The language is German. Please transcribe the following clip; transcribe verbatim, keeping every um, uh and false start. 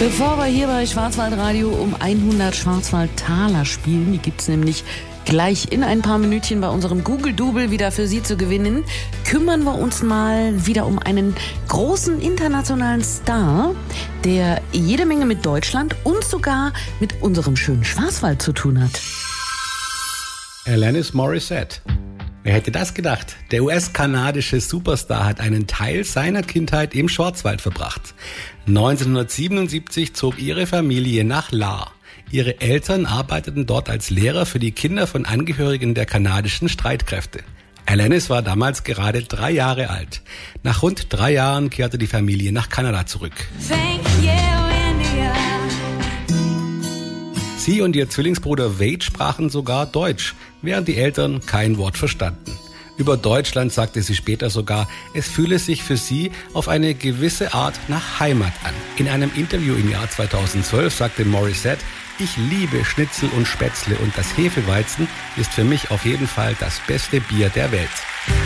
Bevor wir hier bei Schwarzwaldradio um hundert Schwarzwaldtaler spielen, die gibt's nämlich gleich in ein paar Minütchen bei unserem Google-Double wieder für Sie zu gewinnen, kümmern wir uns mal wieder um einen großen internationalen Star, der jede Menge mit Deutschland und sogar mit unserem schönen Schwarzwald zu tun hat. Alanis Morissette. Wer hätte das gedacht? Der U S-kanadische Superstar hat einen Teil seiner Kindheit im Schwarzwald verbracht. neunzehnhundertsiebenundsiebzig zog ihre Familie nach Lahr. Ihre Eltern arbeiteten dort als Lehrer für die Kinder von Angehörigen der kanadischen Streitkräfte. Alanis war damals gerade drei Jahre alt. Nach rund drei Jahren kehrte die Familie nach Kanada zurück. Thank you, India. Sie und ihr Zwillingsbruder Wade sprachen sogar Deutsch, während die Eltern kein Wort verstanden. Über Deutschland sagte sie später sogar, es fühle sich für sie auf eine gewisse Art nach Heimat an. In einem Interview im Jahr zweitausendzwölf sagte Morissette, ich liebe Schnitzel und Spätzle und das Hefeweizen ist für mich auf jeden Fall das beste Bier der Welt.